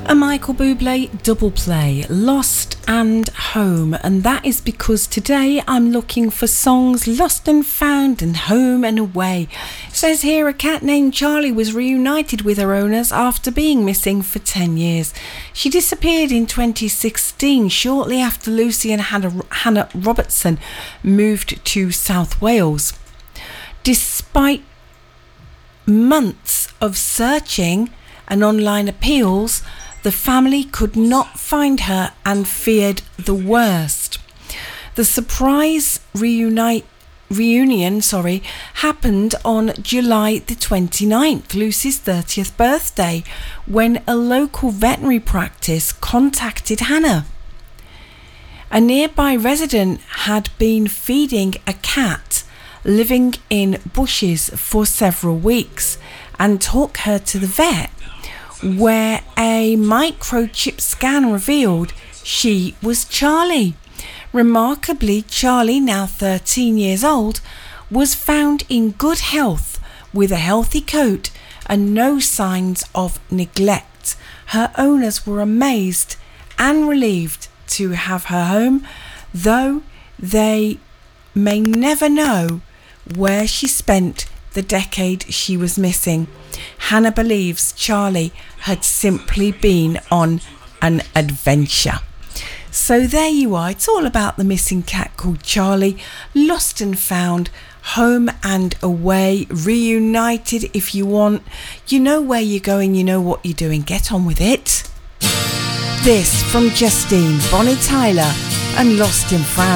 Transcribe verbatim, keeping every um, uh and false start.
A Michael Bublé double play, Lost and Home, and that is because today I'm looking for songs lost and found and home and away. It says here a cat named Charlie was reunited with her owners after being missing for ten years. She disappeared in twenty sixteen, shortly after Lucy and Hannah, Hannah Robertson moved to South Wales. Despite months of searching and online appeals, the family could not find her and feared the worst. The surprise reunite, reunion sorry, happened on July the twenty-ninth, Lucy's thirtieth birthday, when a local veterinary practice contacted Hannah. A nearby resident had been feeding a cat living in bushes for several weeks and took her to the vet, where a microchip scan revealed she was Charlie. Remarkably, Charlie, now thirteen years old, was found in good health with a healthy coat and no signs of neglect. Her owners were amazed and relieved to have her home, though they may never know where she spent the decade she was missing. Hannah believes Charlie had simply been on an adventure. So there you are. It's all about the missing cat called Charlie, lost and found, home and away, reunited if you want. You know where you're going, you know what you're doing. Get on with it. This from Justine, Bonnie Tyler and Lost in France.